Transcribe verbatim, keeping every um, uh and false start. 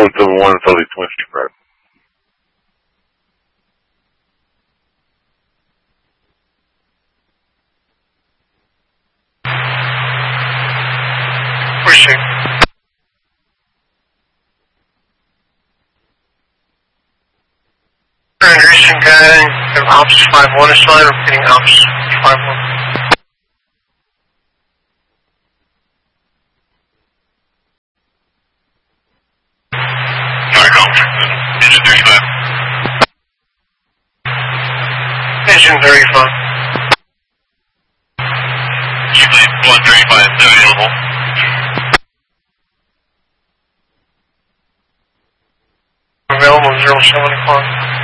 one seven one, Southeast twenty-six, right? Pushing. Anderson guy, from Ops five one is fine, repeating Ops five one. Alright, go. Engine thirty-five. Engine thirty-five. Usually one thirty-five is available. Available zero seven o'clock.